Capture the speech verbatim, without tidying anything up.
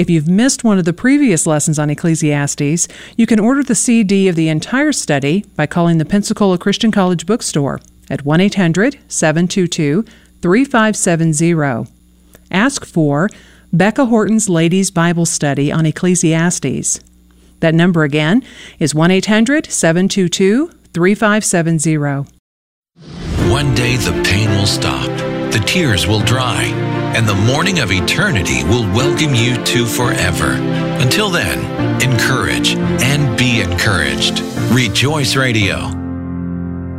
If you've missed one of the previous lessons on Ecclesiastes, you can order the C D of the entire study by calling the Pensacola Christian College bookstore at one eight hundred, seven two two, three five seven zero. Ask for Becca Horton's Ladies Bible Study on Ecclesiastes. That number again is one eight hundred, seven two two, three five seven zero. One day the pain will stop, the tears will dry, and the morning of eternity will welcome you to forever. Until then, encourage and be encouraged. Rejoice Radio.